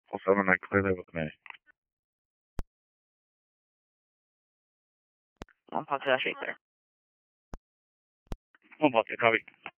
7, clearly with me. On Ponce Dash 8 there. One Ponce, copy.